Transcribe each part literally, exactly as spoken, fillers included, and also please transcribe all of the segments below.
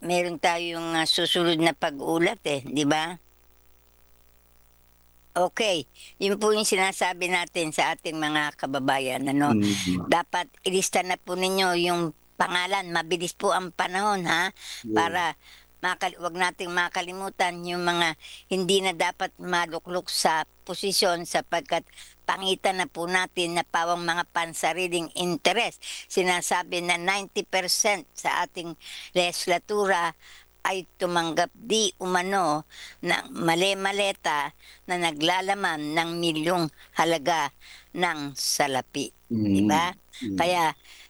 meron tayong ah, susunod na pag-ulat eh, di ba? Okay, yun po yung sinasabi natin sa ating mga kababayan. Ano, Mm. dapat ilista na po ninyo yung pangalan. Mabilis po ang panahon, ha? Yeah. Para makal wag nating makalimutan yung mga hindi na dapat maluklok sa posisyon sapagkat pangitan na po natin na pawang mga pansariling interes. Sinasabi na ninety percent sa ating legislatura ay tumanggap di umano ng mali-maleta na naglalaman ng milyong halaga ng salapi. Di Mm. ba? Mm. Kaya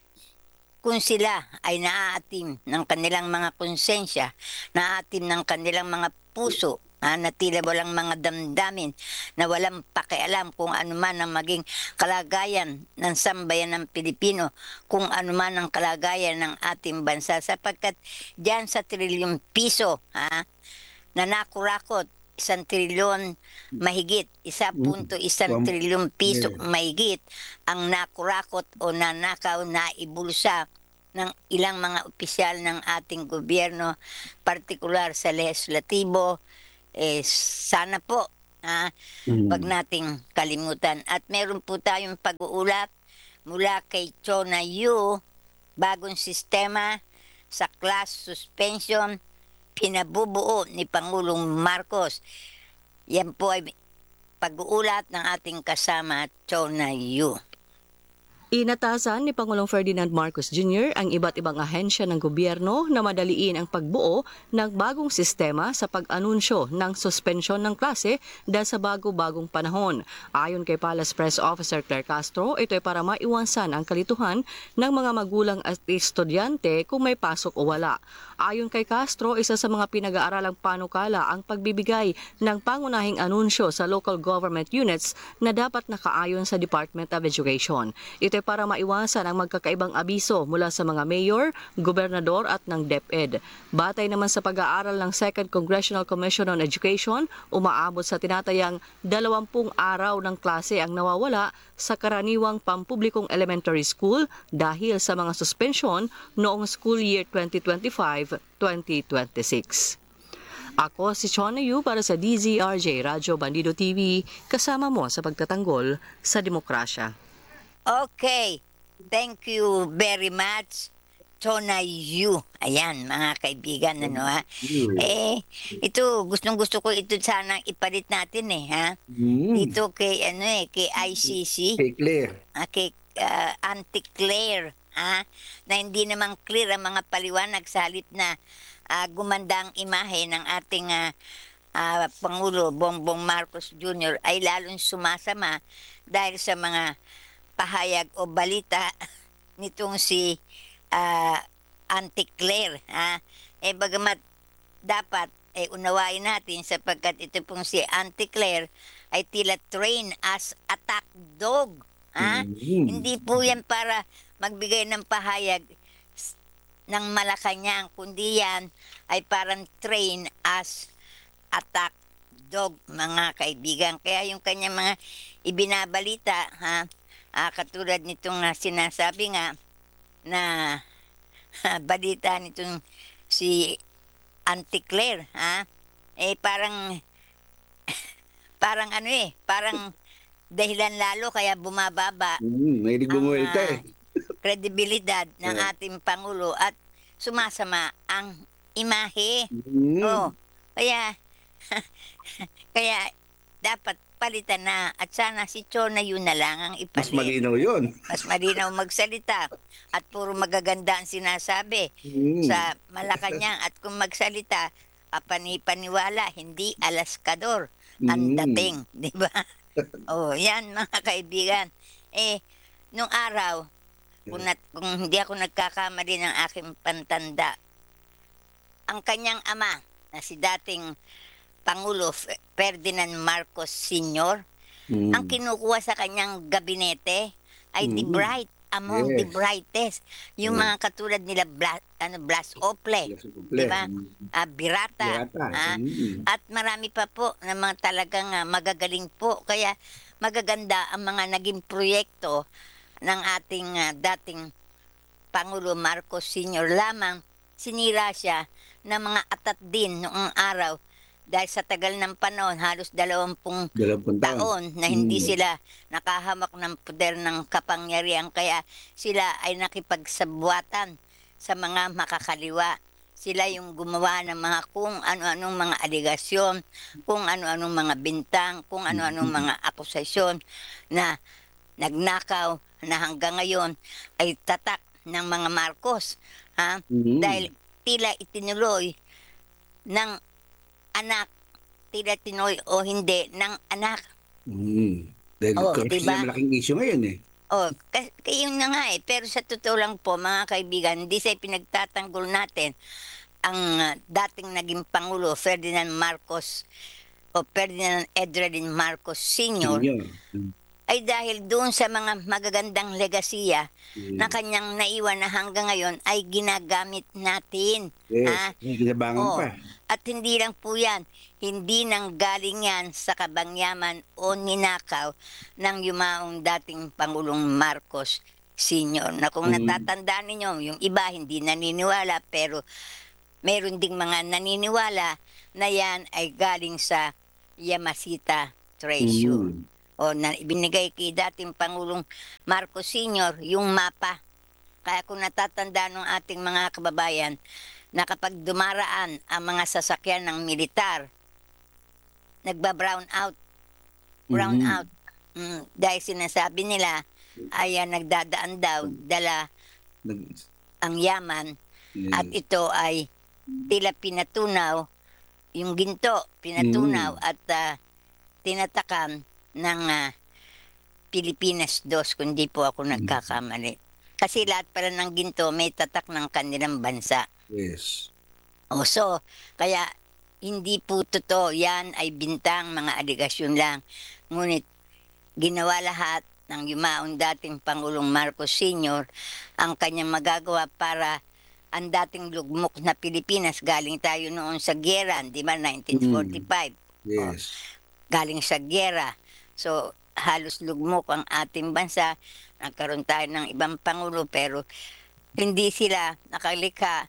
kung sila ay naaatim ng kanilang mga konsensya, naaatim ng kanilang mga puso, ah, na tila walang mga damdamin, na walang pakialam kung ano man ang maging kalagayan ng sambayan ng Pilipino, kung ano man ang kalagayan ng ating bansa, sapagkat diyan sa trilyong piso, ha, na nakurakot, isang trilyon mahigit, isa Mm. punto isang Wam- trilyong piso Yeah. mahigit ang nakurakot o nanakaw na ibulsa ng ilang mga opisyal ng ating gobyerno, partikular sa legislatibo. Eh, sana po, ah, wag Mm. nating kalimutan. At meron po tayong pag-uulat mula kay Chona Yu, bagong sistema sa class suspension pinabubuo ni Pangulong Marcos. Yan po ay pag-uulat ng ating kasama, Chona Yu. Inatasan ni Pangulong Ferdinand Marcos Junior ang iba't ibang ahensya ng gobyerno na madaliin ang pagbuo ng bagong sistema sa pag-anunsyo ng suspensyon ng klase dahil sa bago-bagong panahon. Ayon kay Palace Press Officer Claire Castro, ito ay para maiwasan ang kalituhan ng mga magulang at estudyante kung may pasok o wala. Ayon kay Castro, isa sa mga pinag-aaralang panukala ang pagbibigay ng pangunahing anunsyo sa local government units na dapat nakaayon sa Department of Education. Ito ay para maiwasan ang magkakaibang abiso mula sa mga mayor, gobernador at ng DepEd. Batay naman sa pag-aaral ng Second Congressional Commission on Education, umaabot sa tinatayang dalawampung araw ng klase ang nawawala sa karaniwang pampublikong elementary school dahil sa mga suspensyon noong school year twenty twenty-five twenty twenty-six. Ako si Chona Yu para sa D Z R J Radyo Bandido T V, kasama mo sa pagtatanggol sa demokrasya. Okay, thank you very much, Chona Yu. Ayan, mga kaibigan, ano ha. You. Eh, ito, gustong-gusto ko ito sana ipalit natin eh, ha. Mm. Dito kay, ano eh, kay I C C, Kay Claire. ah, kay ah, Auntie Claire, ha, na hindi naman clear ang mga paliwanag sa halip na ah, gumanda ang imahe ng ating ah, ah, Pangulo Bongbong Marcos Junior ay lalong sumasama dahil sa mga pahayag o balita nitong si ah, Auntie Claire. Ha? Eh bagamat dapat eh, unawain natin sapagkat ito pong si Auntie Claire ay tila trained as attack dog. Ha? Mm. Hindi po yan para magbigay ng pahayag s- ng Malacanang, kundi yan ay parang train as attack dog, mga kaibigan. Kaya yung kanyang mga ibinabalita, ha, ah, katulad nitong ah, sinasabi nga na balita nitong si Auntie Claire, ha, eh parang parang ano eh, parang dahilan lalo kaya bumababa Mm. May ang bumuelta ah, eh. kredibilidad ng Yeah. ating Pangulo at sumasama ang imahe. Mm. Oh, kaya kaya dapat palitan na at sana si Chona yun na lang ang Mas ipalit. malinaw yun. Mas malinaw magsalita at puro magaganda ang sinasabi Mm. sa Malacanang at kung magsalita kapani-paniwala, hindi alaskador ang Mm. dating, di ba? Oh, yan mga kaibigan. Eh, nung araw, kung, nat, kung hindi ako nagkakamali ng aking pantanda, ang kanyang ama na si dating Pangulo Fe- Ferdinand Marcos Senior, Mm. ang kinukuha sa kanyang gabinete ay the Mm. bright among the Yes. brightest. Yung Mm. mga katulad nila Blas, ano, Blas Ople, Yes, di ba? Mm. Ah, Birata. Yata. ah, Mm. At marami pa po na mga talagang ah, magagaling po. Kaya magaganda ang mga naging proyekto ng ating ah, dating Pangulo Marcos Senior lamang. Sinira siya na mga atat din noong araw dahil sa tagal ng panahon, halos dalawampung Dalawampung taon. taon na hindi Mm. sila nakahamak ng poder ng kapangyarihan kaya sila ay nakipagsabuatan sa mga makakaliwa. Sila yung gumawa ng mga kung ano-anong mga aligasyon, kung ano-anong mga bintang, kung ano-anong Mhm. mga akusasyon na nagnakaw na hanggang ngayon ay tatak ng mga Marcos. Ha? Mm. Dahil tila itinuloy ng anak, tila tinuloy o hindi ng anak. Mm. Dahil Oh, corruption diba? na malaking issue ngayon eh. Oh, kasi yun na nga eh. Pero sa totoo lang po, mga kaibigan, hindi sa pinagtatanggol natin ang ah, dating naging Pangulo, Ferdinand Marcos o Ferdinand Edredin Marcos Senior Senior. Mm. ay dahil doon sa mga magagandang legasiya na kanyang naiwan na hanggang ngayon ay ginagamit natin. Yes. Ha? May kinabangan Oo. pa. At hindi lang po yan, hindi nang galing yan sa kabangyaman o ninakaw ng yumaong dating Pangulong Marcos Senior. Na kung Mhm. natatandaan ninyo, yung iba hindi naniniwala pero meron ding mga naniniwala na yan ay galing sa Yamasita Treasure. Mm. O na ibinigay kay dating Pangulong Marcos Senior yung mapa. Kaya kung natatandaan ng ating mga kababayan na kapag dumaraan ang mga sasakyan ng militar, nagba-brown out. Brown Mhm. out. Mm, dahil sinasabi nila ay ah, nagdadaan daw, dala Nag- ang yaman yes. at ito ay tila pinatunaw, yung ginto, pinatunaw Mm. at ah, tinatakan ng ah, Pilipinas dos, kung di po ako nagkakamali. Kasi lahat pala ng ginto may tatak ng kanilang bansa. Yes. O so, kaya hindi po totoo, yan ay bintang, mga aligasyon lang. Ngunit ginawa lahat ng yumaong dating Pangulong Marcos Senior ang kanyang magagawa para ang dating lugmok na Pilipinas, galing tayo noon sa giyera, di ba, nineteen forty-five. Yes. Galing sa giyera. So, halos lugmok ang ating bansa. Nagkaroon tayo ng ibang pangulo pero hindi sila nakalikha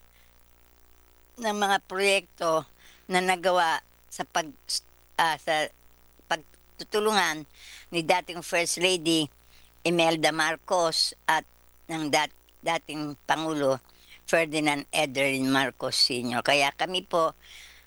ng mga proyekto na nagawa sa pag ah, sa pagtutulungan ni dating First Lady Imelda Marcos at ng dat, dating Pangulo Ferdinand Edredin Marcos Senior. Kaya kami po,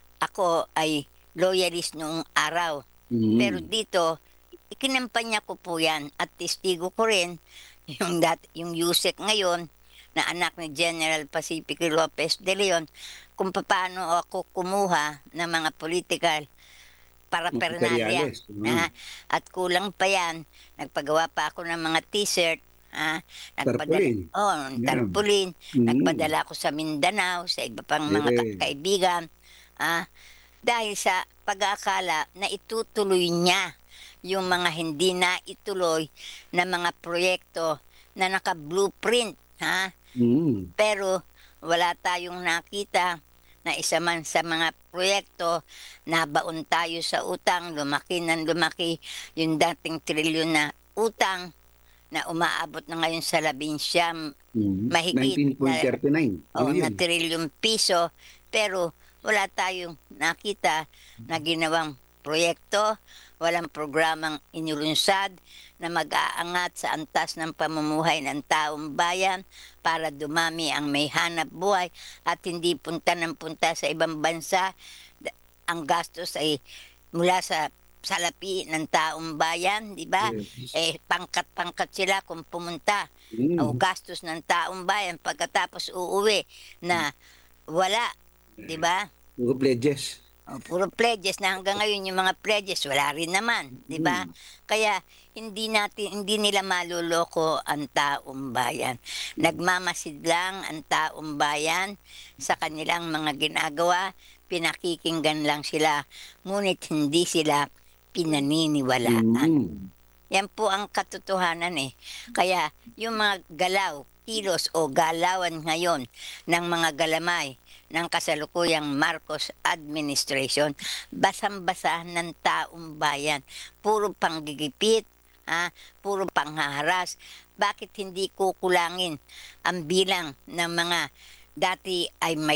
ako ay loyalist noong araw. Mhm. Pero dito, ikinampanya ko po yan at testigo ko rin yung, dat, yung Yusek ngayon na anak ni General Pacifico Lopez de Leon kung paano ako kumuha ng mga political para pernalya. Materials. Mhm. Ah, at kulang pa yan, nagpagawa pa ako ng mga t-shirt. Ah, nagpadala, Tarpaulin. oh, Yeah. tarpaulin. Mhm. Nagpadala ako sa Mindanao, sa iba pang mga ka- Yes. kaibigan. Ah, dahil sa pag-aakala na itutuloy niya yung mga hindi na ituloy na mga proyekto na naka-blueprint. Ha? Mhm. Pero wala tayong nakita na isa man sa mga proyekto, nabaon tayo sa utang, lumaki ng lumaki yung dating trilyon na utang na umaabot na ngayon sa labinsyam Mhm. mahigit nineteen point three nine. o Ano na yun? trilyong piso, pero wala tayong nakita na ginawang proyekto, walang programang inulunsad na mag-aangat sa antas ng pamumuhay ng taong bayan para dumami ang may hanap buhay at hindi punta ng punta sa ibang bansa. Da- Ang gastos ay mula sa salapi ng taong bayan, di ba? Yes. Eh, pangkat-pangkat sila kung pumunta Mhm. o gastos ng taong bayan pagkatapos uuwi na wala, di ba? Puro pledges. O, puro pledges na hanggang ngayon yung mga pledges wala rin naman, di ba? Mm. Kaya hindi natin hindi nila maluloko ang taong bayan. Nagmamasid lang ang taong bayan sa kanilang mga ginagawa, pinakikinggan lang sila, ngunit hindi sila pinaniniwalaan. Mhm. Yan po ang katotohanan eh. Kaya yung mga galaw, kilos o galawan ngayon ng mga galamay ng kasalukuyang Marcos administration, basang-basa ng taong bayan. Puro panggigipit, ha? Puro panghaharas. Bakit hindi kukulangin ang bilang ng mga dati ay may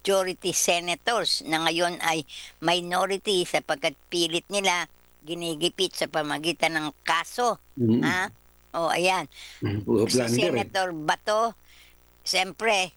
majority senators na ngayon ay minority sapagkat pilit nila ginigipit sa pamagitan ng kaso. Mm. Ha? O, ayan. Mm. Puro Si blunder eh. Senator Bato, siyempre,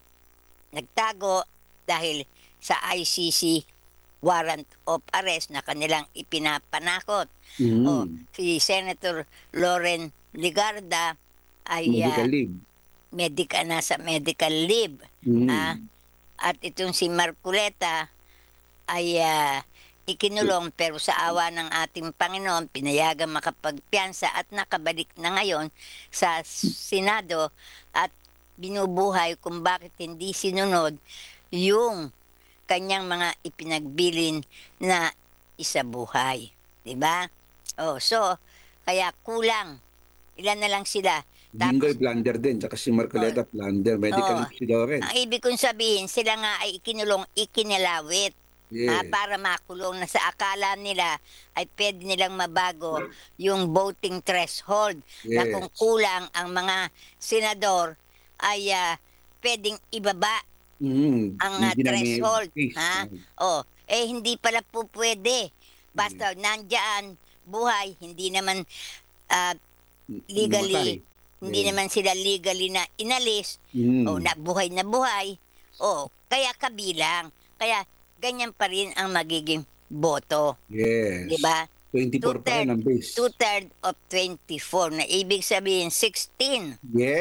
nagtago dahil sa I C C warrant of arrest na kanilang ipinapanakot. Mm. O, si Senator Loren Ligarda ay Medical ah, leave. medical, nasa medical leave. Mm. Ah, at itong si Marculeta ay ah, ikinulong pero sa awa ng ating Panginoon, pinayagang makapagpiyansa at nakabalik na ngayon sa Senado at binubuhay kung bakit hindi sinunod yung kanyang mga ipinagbilin na isabuhay. Diba? Oh, so, kaya kulang. Ilan na lang sila. Jinggoy blunder din, tsaka si Marcoleta blunder. Medical Oo. leave si Loren. Ang ibig kong sabihin, sila nga ay ikinulong, ikinilawit. Ah, Yes. para makulong na sa akala nila ay pwede nilang mabago yung voting threshold na Yes. kung kulang ang mga senador ay ah, pwedeng ibaba Mm. ang ah, Hindi na may threshold. case. Ha? Oh, eh hindi pala po pwede. Basta nandyan, buhay, hindi naman ah, legally, Namatay. hindi Yes. naman sila legally na inalis. Mm. O na buhay na buhay. O kaya kabilang. Kaya ganyan pa rin ang magiging boto. Yes. Di ba? twenty-four pa rin ang base. Two-third of twenty-four na ibig sabihin sixteen.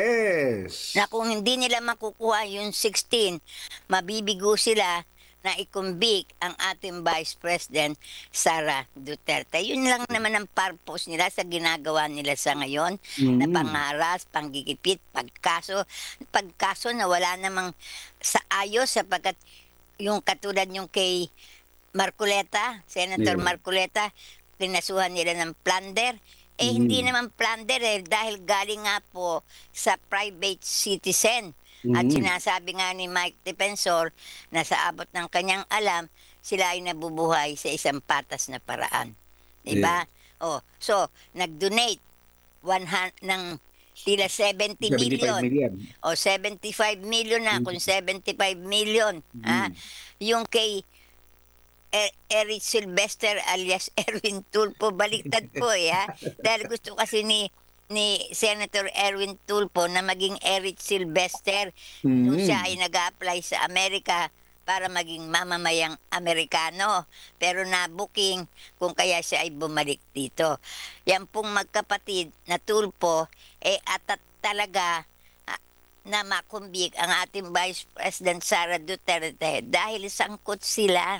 Yes. Na kung hindi nila makukuha yung sixteen, mabibigo sila na i-convict ang ating Vice President Sara Duterte. Yun lang naman ang purpose nila sa ginagawa nila sa ngayon. Na Mm. pangaras, panggigipit, pagkaso. Pagkaso na wala namang sa ayos sapagkat yung katulad yung kay Marculeta, Senator Yeah. Marculeta, pinasuhan nila ng plunder. Eh, hindi Mhm. naman plunder eh, dahil galing nga po sa private citizen. At Mhm. sinasabi nga ni Mike Defensor na sa abot ng kanyang alam, sila ay nabubuhay sa isang patas na paraan. Diba? Oh, so, nag-donate one hun- ng tila seventy seventy-five million. million. O seventy-five million na, kung seventy-five million. Ah, yung kay E- Eric Sylvester alias Erwin Tulfo, baliktad po eh, ha? Dahil gusto kasi ni ni Senator Erwin Tulfo na maging Eric Sylvester nung Mm. siya ay nag-apply sa Amerika para maging mamamayang Amerikano. Pero na-booking kung kaya siya ay bumalik dito. Yan pong magkapatid na Tulfo, eh atat talaga ah, na makumbig ang ating Vice President Sara Duterte dahil sangkot sila.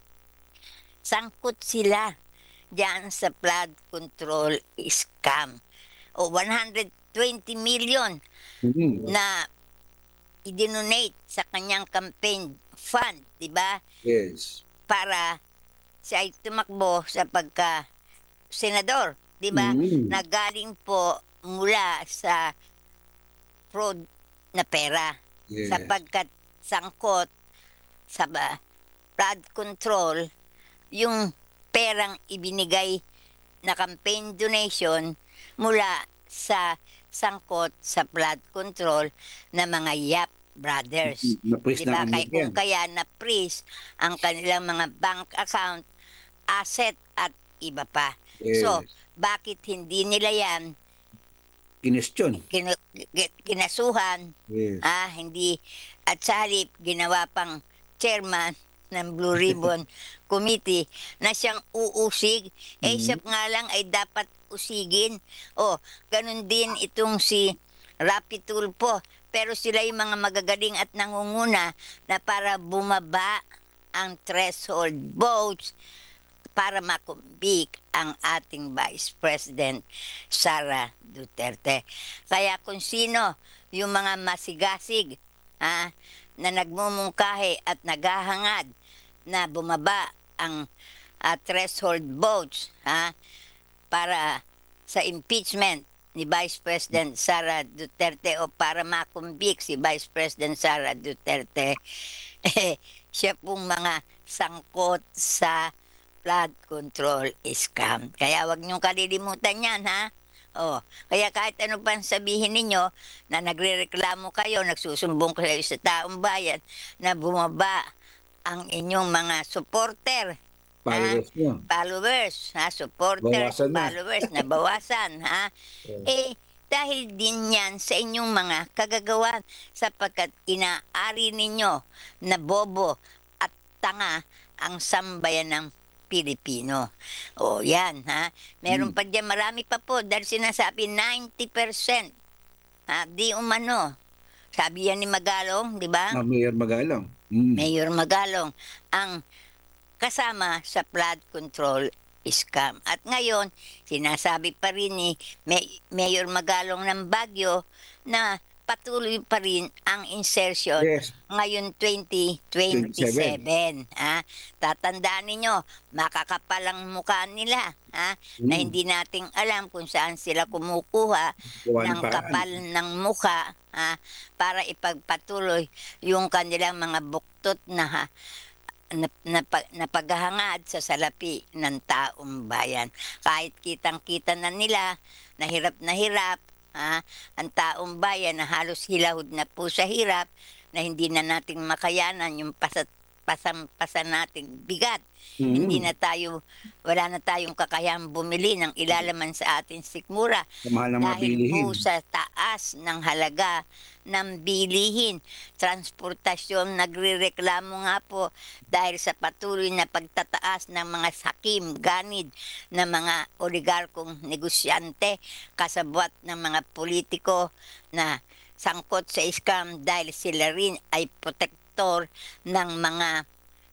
Sangkot sila diyan sa flood control scam. O one hundred twenty million Mm. na idinonate sa kanyang campaign fund, di ba? Yes. Para siya ay tumakbo sa pagka senador, di ba? Mm. Na galing po mula sa fraud na pera. Yes. Sapagkat sangkot sa ba, flood control yung perang ibinigay na campaign donation mula sa sangkot sa flood control na mga Yap brothers. Na-freeze Diba? na ang Kay, kung yan. kaya na-freeze ang kanilang mga bank account, asset at iba pa. Yes. So, bakit hindi nila yan Kinestyon. kinu- gi- kinasuhan, Yes. ah, hindi, at sa halip, ginawa pang chairman ng Blue Ribbon Committee na siyang uusig. Eh, Mhm. siya nga lang ay dapat usigin. O, ganun din itong si Rapi Tulfo. Pero sila yung mga magagaling at nangunguna na para bumaba ang threshold votes para makumbik ang ating Vice President Sara Duterte. Kaya kung sino yung mga masigasig ha, na nagmumungkahi at naghahangad na bumaba ang ah, threshold votes ha, para sa impeachment ni Vice President Sara Duterte o para makumbik si Vice President Sara Duterte, eh, siya pong mga sangkot sa flood control scam. Kaya wag niyong kalilimutan yan, ha? Oh, kaya kahit ano pang sabihin ninyo na nagrereklamo kayo, nagsusumbong kayo sa taong bayan na bumaba ang inyong mga supporter, ha? Followers nyo. Followers, ha? Supporters, Bawasan na. followers, nabawasan, ha? Eh, dahil din yan sa inyong mga kagagawan sapagkat inaari ninyo na bobo at tanga ang sambayan ng Pilipino. O yan, ha? Meron Hmm. pa dyan, marami pa po dahil sinasabi ninety percent. Ha? Di umano. Sabi yan ni Magalong, di ba? Ah, Mayor Magalong. Mm. Mayor Magalong ang kasama sa flood control scam. At ngayon, sinasabi pa rin ni May- Mayor Magalong ng Baguio na patuloy pa rin ang insertion Yes. ngayon twenty twenty-seven. Ha? Tatandaan ninyo, makakapal ang mukha nila. Ha? Na Mm. hindi nating alam kung saan sila kumukuha Gawa ng ng paraan. kapal ng mukha, ha? Para ipagpatuloy yung kanilang mga buktot na ha, na, na, na paghahangad sa salapi ng taong bayan. Kahit kitang-kita na nila, na hirap na hirap, ha, ang taong bayan na halos hilahod na po sa hirap, na hindi na natin makayanan yung pasat pasam-pasan nating bigat. Mm. Hindi na tayo, wala na tayong kakayang bumili ng ilalaman sa ating sikmura Sa mahal ng mga dahil bilihin. po sa taas ng halaga ng bilihin. Transportasyon, nagrereklamo nga po dahil sa patuloy na pagtataas ng mga sakim, ganid ng mga oligarkong negosyante, kasabwat ng mga politiko na sangkot sa scam dahil sila rin ay protektor ng mga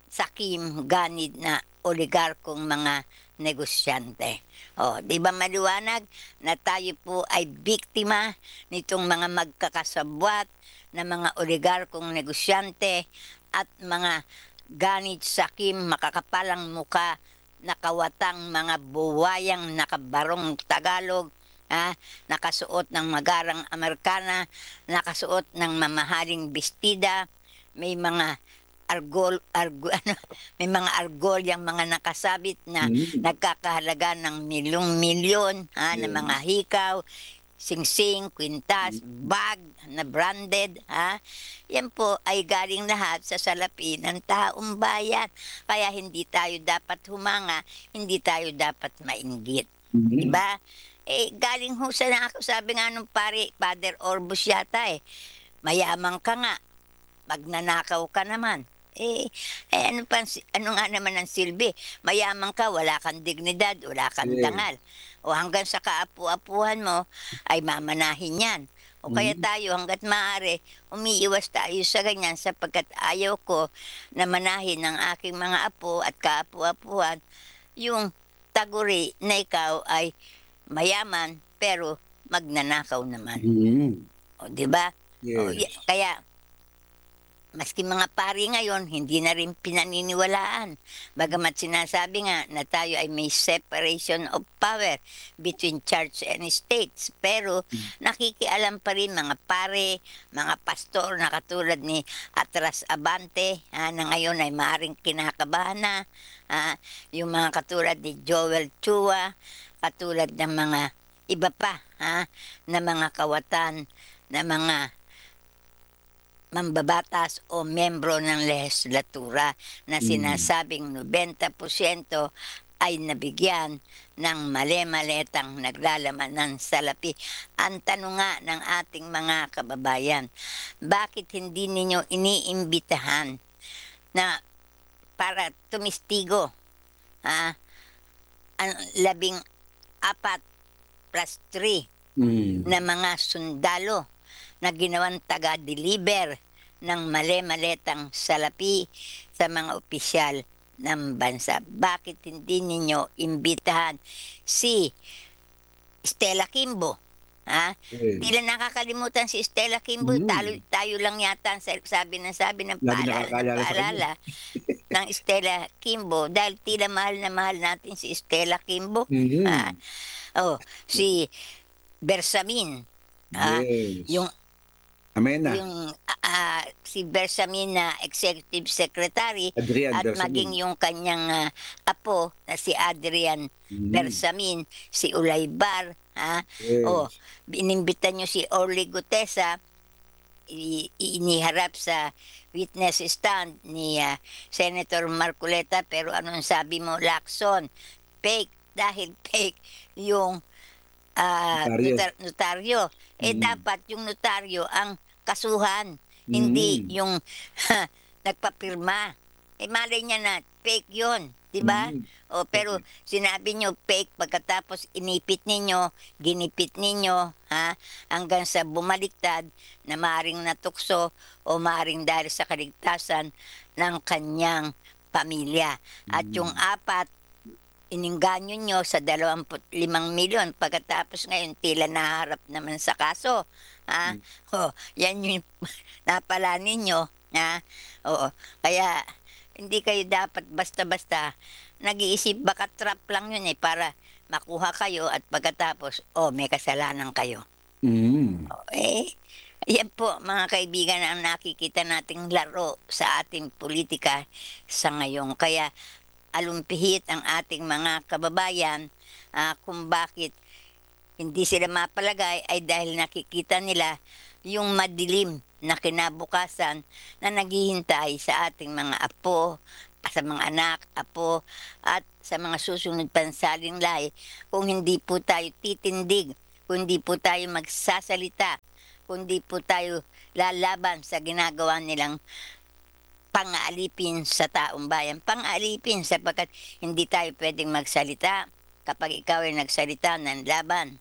sakim, ganid na oligarkong mga negosyante. O, di ba maliwanag na tayo po ay biktima nitong mga magkakasabwat na mga oligarkong negosyante at mga ganid sakim, makakapalang muka, nakawatang mga buwayang nakabarong Tagalog, ha, nakasuot ng magarang Amerikana, nakasuot ng mamahaling bestida, may mga argol, argo, ano, may mga argol yung mga nakasabit na Mm. nagkakahalaga ng milyong-milyon, ha, na Yes. mga hikaw, singsing, kwintas, bag na branded, ha? Yan po ay galing lahat sa salapi ng taong bayan. Kaya hindi tayo dapat humanga, hindi tayo dapat mainggit. Mm. Diba? Eh, galing ho sa ako, sabi nga nung pare, Father Orbus yata eh, mayaman ka nga, magnanakaw ka naman. Eh, eh ano, pa, ano nga naman ang silbi? Mayaman ka, wala kang dignidad, wala kang Yeah. dangal. O hanggang sa kaapu-apuhan mo, ay mamanahin yan. O kaya Mm. tayo, hanggat maaari, umiiwas tayo sa ganyan sapagkat ayaw ko na manahin ng aking mga apo at kaapu-apuhan yung taguri na ikaw ay mayaman pero magnanakaw naman. Mm. O, di ba? O, Yes. y- kaya, maski mga pari ngayon, hindi na rin pinaniniwalaan. Bagamat sinasabi nga na tayo ay may separation of power between church and states. Pero nakikialam pa rin mga pare, mga pastor na katulad ni Atras Abante, ha, na ngayon ay maaring kinakabahan na. Ha, yung mga katulad ni Joel Chua, katulad ng mga iba pa, ha, na mga kawatan, na mga mambabatas o membro ng legislatura na sinasabing ninety percent ay nabigyan ng mali-maletang naglalaman ng salapi. Ang tanong nga ng ating mga kababayan, bakit hindi ninyo iniimbitahan na para tumistigo, ha, ang labing apat plus three Mm. na mga sundalo na ginawang taga-deliver ng mali-maletang salapi sa mga opisyal ng bansa. Bakit hindi ninyo imbitahan si Stella Kimbo? Ha? Yes. Di lang nakakalimutan si Stella Kimbo. Mm. Talo, tayo lang yata ang sa- sabi ng sabi ng Lagi paalala, ng nakakaalala sa paalala ng Stella Kimbo dahil tila mahal na mahal natin si Stella Kimbo. Mhm. Ah, oh, si Bersamin. Ah, Yes. yung Amena. yung ah, si Bersamin na executive secretary Adrian at Bersamin. maging yung kanyang ah, apo na si Adrian Mm. Bersamin, si Ulay Bar, Ha? Yes. O, inimbita nyo si Orly Gutesa, i- iniharap sa witness stand ni ah, Senator Marcoleta, pero anong sabi mo, Lacson? Fake, dahil fake yung ah, Notaryo. notar- notaryo. Eh Mm. dapat yung notaryo ang kasuhan, hindi Mm. yung nagpapirma. Eh malay niya na fake yun, di ba? Mm. O pero sinabi nyo fake pagkatapos inipit ninyo, ginipit ninyo, ha? Hanggang sa bumaliktad na maaring natukso o maaring dahil sa kaligtasan ng kanyang pamilya. At Mm. yung apat, ininganyo nyo sa dalawampu't limang milyon pagkatapos ngayon tila naharap naman sa kaso. Ha? Mm. O, yan yung napala ninyo. Ha? Oo. Kaya hindi kayo dapat basta-basta nag-iisip, baka trap lang yun eh para makuha kayo at pagkatapos, oh, may kasalanan kayo. Mm. Eh, yan po mga kaibigan ang nakikita nating laro sa ating politika sa ngayon. Kaya alumpihit ang ating mga kababayan ah, kung bakit hindi sila mapalagay ay dahil nakikita nila yung madilim na kinabukasan na naghihintay sa ating mga apo, sa mga anak, apo, at sa mga susunod pansaling lahi kung hindi po tayo titindig, kung hindi po tayo magsasalita, kung hindi po tayo lalaban sa ginagawa nilang pang-aalipin sa taong bayan. Pang-aalipin sapagkat hindi tayo pwedeng magsalita kapag ikaw ay nagsalita ng laban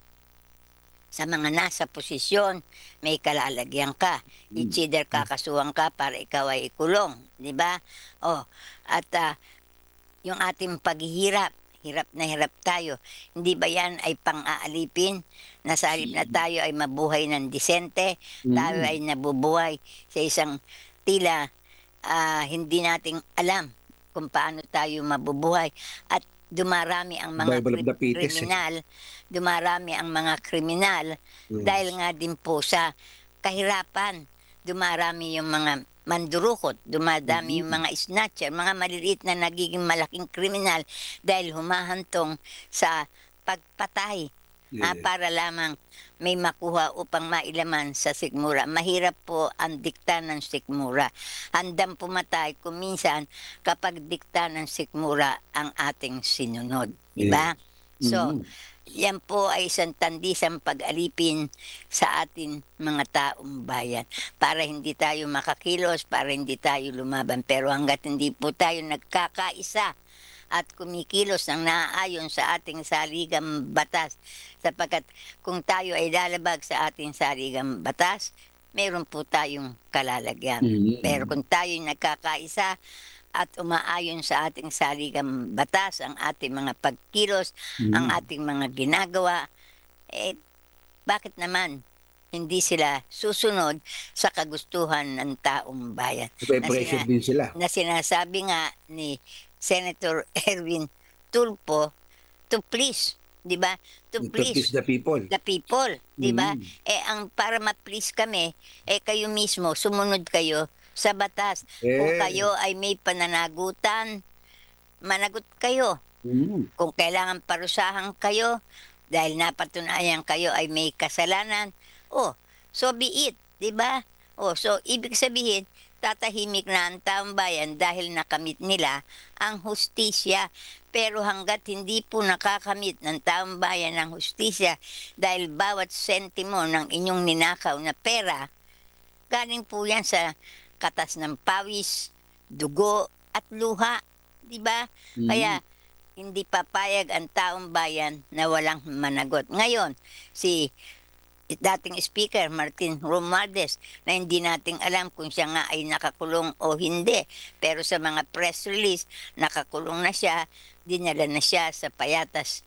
sa mga nasa posisyon, may kalalagyan ka. It's either kakasuhan ka para ikaw ay ikulong, di ba? Oh, at ah, yung ating paghihirap, hirap na hirap tayo. Hindi ba yan ay pang-aalipin? Na sa halip na tayo ay mabuhay ng disente, tayo Mm. ay nabubuhay sa isang tila ah, hindi nating alam kung paano tayo mabubuhay. At dumarami ang mga Bible of the kri- Pites, eh. kriminal, dumarami ang mga kriminal Yes. dahil nga din po sa kahirapan. Dumarami yung mga mandurukot, dumadami yung mga snatcher, mga maliliit na nagiging malaking kriminal dahil humahantong sa pagpatay. Ah, Yes. para lamang may makuha upang mailaman sa sikmura. Mahirap po ang dikta ng sikmura. Handang pumatay kung minsan kapag dikta ng sikmura ang ating sinunod. Di ba? So, Mm. yan po ay isang tandisang pag-alipin sa atin mga taong bayan para hindi tayo makakilos, para hindi tayo lumaban. Pero hanggat hindi po tayo nagkakaisa at kumikilos ng naaayon sa ating saligang batas, sapagkat kung tayo ay lalabag sa ating saligang batas, meron po tayong kalalagyan. Mm. Pero kung tayo nagkakaisa at umaayon sa ating saligang batas, ang ating mga pagkilos, ang Mm. ating mga ginagawa, eh, bakit naman hindi sila susunod sa kagustuhan ng taong bayan? Pressure din sila. Na sinasabi nga ni Senator Erwin Tulfo, to please, di ba? To To please please the people. the people, di ba? Mm. Eh ang para ma-please kami, eh kayo mismo sumunod kayo sa batas. Kung Eh. kayo ay may pananagutan, managot kayo. Mm. Kung kailangan parusahan kayo dahil napatunayan kayo ay may kasalanan, oh, so be it, di ba? Oh, so ibig sabihin, tatahimik na ang taong bayan dahil nakamit nila ang hustisya. Pero hanggat hindi po nakakamit ng taong bayan ang hustisya dahil bawat sentimo ng inyong ninakaw na pera, galing po yan sa katas ng pawis, dugo at luha, di ba? Mm. Kaya hindi papayag ang taong bayan na walang managot. Ngayon, si dating Speaker Martin Romualdez na hindi nating alam kung siya nga ay nakakulong o hindi. Pero sa mga press release, nakakulong na siya, dinala na siya sa Payatas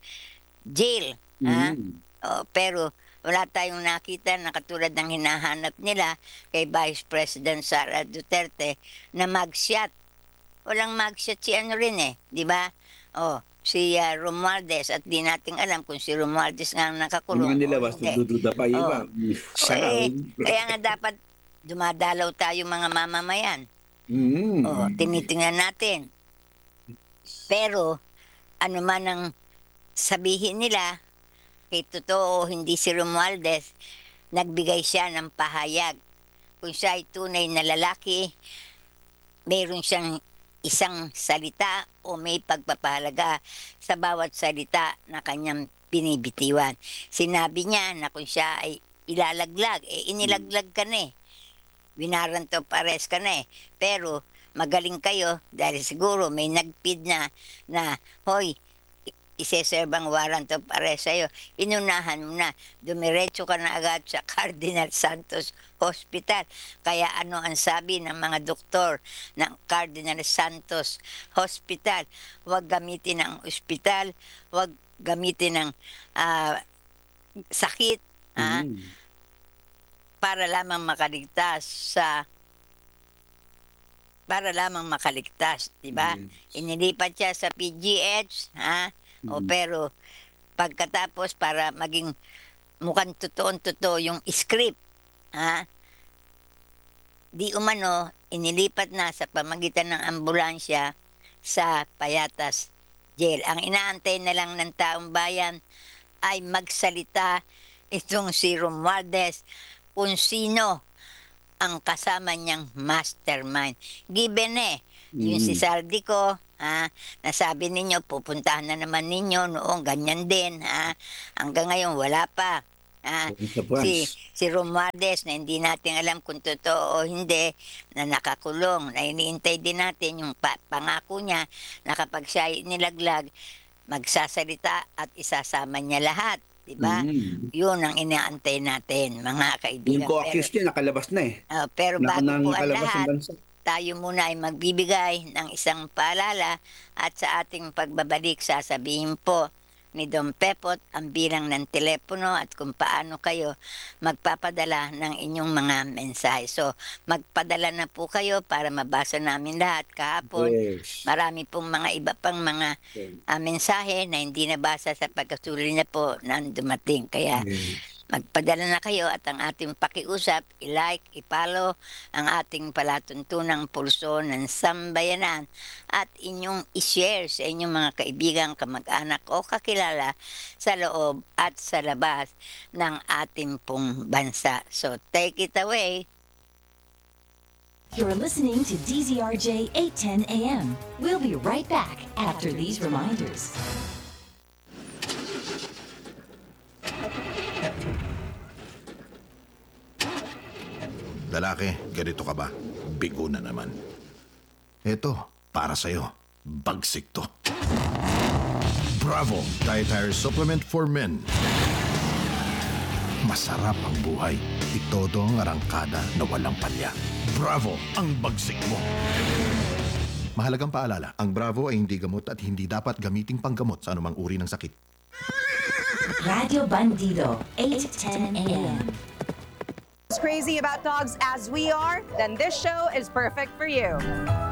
Jail. Ha? Mm. Oh, pero wala tayong nakita na katulad ng hinahanap nila kay Vice President Sara Duterte na magshot. Walang magshot si ano rin eh, di ba? Oh, si uh, Romualdez at di nating alam kung si Romualdez nga ang nakakulong Mga nila o basta hindi. dududa pa iba. Oh. Saka. Eh, kaya nga dapat dumadalaw tayo mga mamamayan. Mm. Oh, tinitingnan natin. Pero ano man ang sabihin nila, bakit totoo o hindi si Romualdez, nagbigay siya ng pahayag. Kung siya ay tunay na lalaki, mayroon siyang isang salita o may pagpapahalaga sa bawat salita na kanyang binibitiwan. Sinabi niya na kung siya ay ilalaglag, eh inilaglag ka na eh. Winaranto pares ka na eh. Pero magaling kayo dahil siguro may nagpid na na, hoy, iseserve ang warrant of arrest sa'yo. Inunahan mo na. Dumiretso ka na agad sa Cardinal Santos Hospital. Kaya ano ang sabi ng mga doktor ng Cardinal Santos Hospital? Huwag gamitin ang ospital, huwag gamitin ng ah, sakit ah, Mm. para lamang makaligtas sa para lamang makaligtas, di ba? Yes. Inilipat siya sa P G H, ha? O Mhm. pero pagkatapos para maging mukhang totoong-totoo yung script, ha? Di umano, inilipat na sa pamagitan ng ambulansya sa Payatas Jail. Ang inaantay na lang ng taong bayan ay magsalita itong si Romualdez kung sino ang kasama niyang mastermind. Given eh, yung si Mm. Saldico, ha, nasabi ninyo, pupuntahan na naman ninyo noong ganyan din, ha. Hanggang ngayon, wala pa. Ha. Sa France. Si, si Romualdez na hindi natin alam kung totoo o hindi, na nakakulong, na iniintay din natin yung pa- pangako niya na kapag siya ay nilaglag, magsasalita at isasama niya lahat. Diba? Mm. Yun ang inaantay natin, mga kaibigan. Yung co-accused niya, nakalabas na eh. Ah, pero Na, bago nang po ang nakalabas lahat, ng bansa. tayo muna ay magbibigay ng isang paalala at sa ating pagbabalik sasabihin po ni Don Pepot ang bilang ng telepono at kung paano kayo magpapadala ng inyong mga mensahe. So, magpadala na po kayo para mabasa namin lahat kahapon. Yes. Marami pong mga iba pang mga Okay. ah, mensahe na hindi nabasa sa pagkasulit na po na dumating. Kaya Yes. magpadala na kayo at ang ating pakiusap, i-like, i-follow ang ating palatuntunang pulso ng sambayanan at inyong i-share sa inyong mga kaibigan, kamag-anak o kakilala sa loob at sa labas ng ating pong bansa. So take it away. You're listening to D Z R J eight ten A M. We'll be right back after these reminders. Lalaki, ganito ka ba? Bigo na naman. Eto, para sa'yo. Bagsik to. Bravo! Dietary Supplement for Men. Masarap ang buhay. Itodo ang arangkada na walang palya. Bravo! Ang bagsik mo. Mahalagang paalala, ang Bravo ay hindi gamot at hindi dapat gamiting panggamot sa anumang uri ng sakit. Radio Bandido, eight ten A M. As crazy about dogs as we are, then this show is perfect for you.